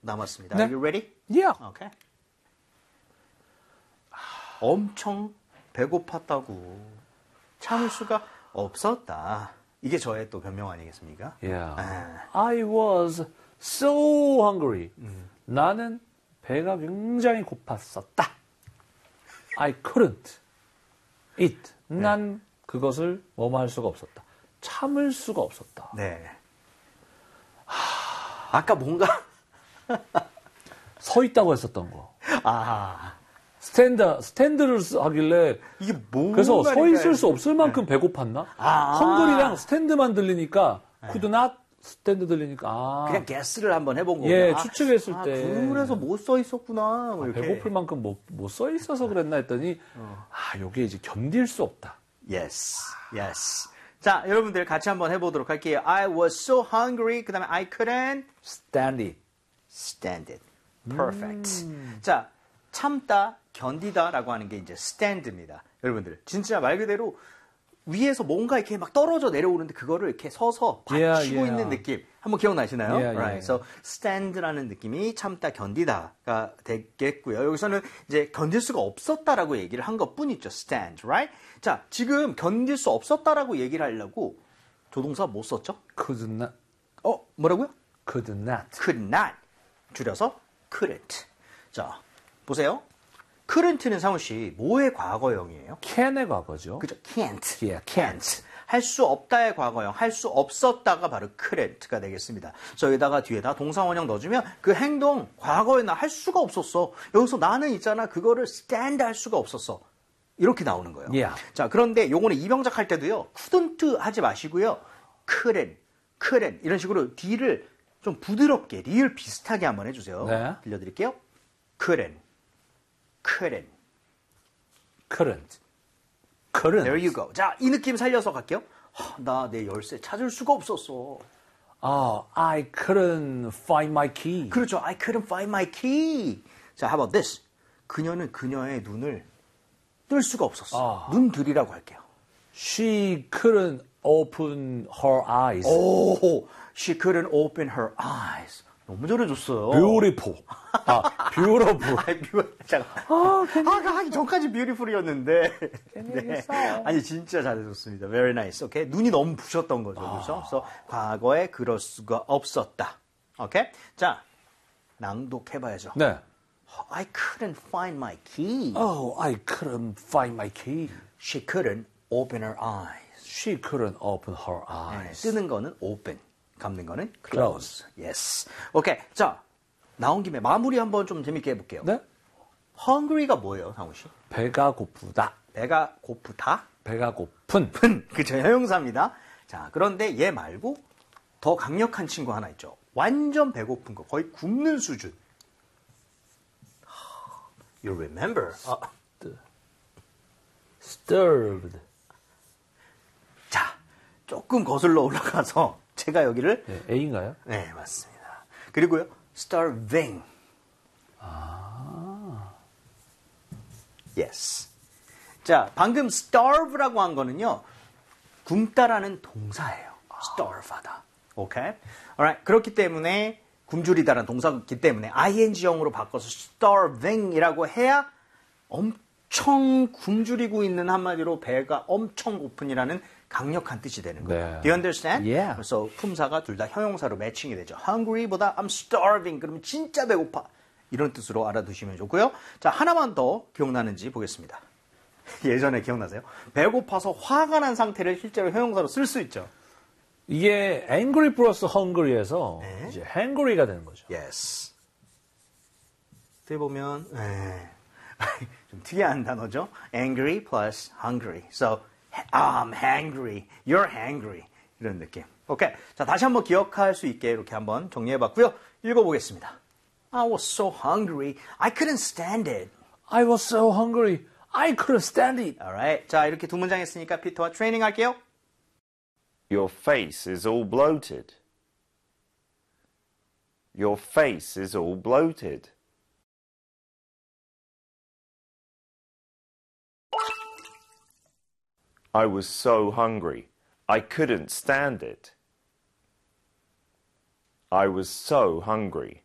남았습니다. 네. Are you ready? Yeah. Okay. 엄청 배고팠다고 참을 수가 없었다. 이게 저의 또 변명 아니겠습니까? Yeah. I was so hungry. 나는 배가 굉장히 고팠었다. I couldn't eat. 난 그것을 뭐뭐 할 수가 없었다. 참을 수가 없었다. 네. 아까 뭔가 서 있다고 했었던 거. 아 스탠드를 하길래 이게 뭔 그래서 서 말인가요? 있을 수 없을 만큼 배고팠나? 아. 헝그리랑 스탠드만 들리니까 could not 스탠드 들리니까 그냥 게스를 한번 해본 거예요. 예, 추측했을 때. 그래서 못 써 있었구나. 뭐 이렇게. 배고플 만큼 못 써 있어서 그랬나 했더니 요게 이제 견딜 수 없다. Yes, yes. 자, 여러분들 같이 한번 해보도록 할게요. I was so hungry. 그 다음에 I couldn't stand it. stand it. Perfect. 자, 참다, 견디다라고 하는 게 이제 stand입니다. 여러분들 진짜 말 그대로 위에서 뭔가 이렇게 막 떨어져 내려오는데 그거를 이렇게 서서 받치고 있는 느낌. 한번 기억나시나요? Right. So stand라는 느낌이 참다, 견디다가 되겠고요. 여기서는 이제 견딜 수가 없었다라고 얘기를 한 것뿐이죠. stand, right? 자, 지금 견딜 수 없었다라고 얘기를 하려고 조동사 못 썼죠? could not. 뭐라고요? could not. could not. 줄여서 couldn't. 자, 보세요. couldn't는 상우 씨 뭐의 과거형이에요? can의 과거죠. 그죠? can't. Yeah, can't. 할 수 없다의 과거형, 할 수 없었다가 바로 couldn't가 되겠습니다. 그래서 여기다가 뒤에다 동사원형 넣어주면 그 행동, 과거에 나 할 수가 없었어. 여기서 나는 있잖아, 그거를 stand 할 수가 없었어. 이렇게 나오는 거예요. Yeah. 자, 그런데 요거는 이병작 할 때도요, couldn't 하지 마시고요, couldn't 이런 식으로 D를 좀 부드럽게, 리을 비슷하게 한번 해주세요. 네. 들려드릴게요. couldn't. There you go. 자, 이 느낌 살려서 갈게요. 나 내 열쇠 찾을 수가 없었어. I couldn't find my key. 그렇죠. I couldn't find my key. 자, how about this? 그녀는 그녀의 눈을 뜰 수가 없었어. 눈 들이라고 할게요. She couldn't open her eyes. 오, she couldn't open her eyes. 너무 잘해줬어요. Beautiful. beautiful. 잠깐. 하기 전까지 beautiful이었는데. 네. 아니, 진짜 잘해줬습니다. Very nice. 오케이. 눈이 너무 부셨던 거죠. 그렇죠? 그래서 과거에 그럴 수가 없었다. 오케이? 자, 낭독해봐야죠. 네. I couldn't find my key. I couldn't find my key. She couldn't open her eyes. She couldn't open her eyes. 뜨는 거는 open. 감는 거는 close. Yes. 오케이. 자, 나온 김에 마무리 한번 좀 재밌게 해볼게요. 네? hungry가 뭐예요, 상우 씨? 배가 고프다. 배가 고프다? 배가 고픈. 그쵸, 형용사입니다. 자, 그런데 얘 말고 더 강력한 친구 하나 있죠. 완전 배고픈 거, 거의 굶는 수준. You remember? Starved. 자, 조금 거슬러 올라가서 제가 여기를 네, A인가요? 네, 맞습니다. 그리고요, starving. Yes. 자, 방금 starve라고 한 거는요, 굶다라는 동사예요. starve하다. 오케이? Alright. 그렇기 때문에 굶주리다라는 동사이기 때문에 ing형으로 바꿔서 starving이라고 해야 엄청 굶주리고 있는, 한마디로 배가 엄청 고픈이라는 강력한 뜻이 되는 거예요. 네. Do you understand? Yeah. 그래서 품사가 둘 다 형용사로 매칭이 되죠. hungry보다 I'm starving. 그러면 진짜 배고파. 이런 뜻으로 알아두시면 좋고요. 자, 하나만 더 기억나는지 보겠습니다. 예전에 기억나세요? 배고파서 화가 난 상태를 실제로 형용사로 쓸 수 있죠. 이게 angry 플러스 hungry에서 이제 hangry가 되는 거죠. Yes. 어떻게 보면 좀 특이한 단어죠. Angry plus hungry. So I'm hangry. You're hangry. 이런 느낌. 오케이. 자, 다시 한번 기억할 수 있게 이렇게 한번 정리해봤고요. 읽어보겠습니다. I was so hungry. I couldn't stand it. I was so hungry. I couldn't stand it. Alright. 자, 이렇게 두 문장 했으니까 피터와 트레이닝 할게요. Your face is all bloated. Your face is all bloated. I was so hungry. I couldn't stand it. I was so hungry.